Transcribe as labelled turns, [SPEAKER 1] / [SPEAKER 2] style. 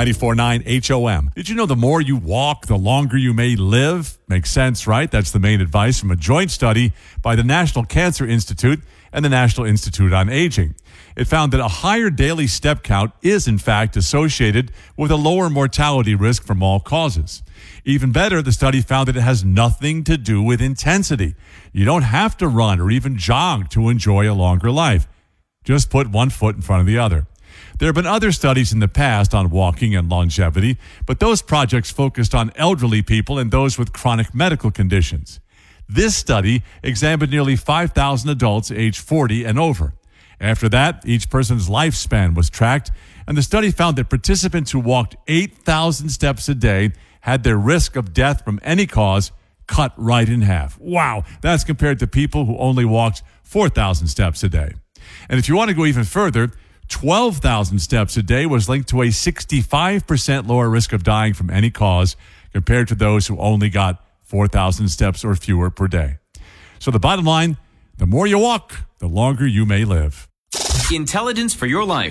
[SPEAKER 1] 94.9 HOM. Did you know the more you walk, the longer you may live? Makes sense, right? That's the main advice from a joint study by the National Cancer Institute and the National Institute on Aging. It found that a higher daily step count is, in fact, associated with a lower mortality risk from all causes. Even better, the study found that it has nothing to do with intensity. You don't have to run or even jog to enjoy a longer life. Just put one foot in front of the other. There have been other studies in the past on walking and longevity, but those projects focused on elderly people and those with chronic medical conditions. This study examined nearly 5,000 adults aged 40 and over. After that, each person's lifespan was tracked, and the study found that participants who walked 8,000 steps a day had their risk of death from any cause cut right in half. Wow, that's compared to people who only walked 4,000 steps a day. And if you want to go even further, 12,000 steps a day was linked to a 65% lower risk of dying from any cause compared to those who only got 4,000 steps or fewer per day. So the bottom line, the more you walk, the longer you may live.
[SPEAKER 2] Intelligence for your life.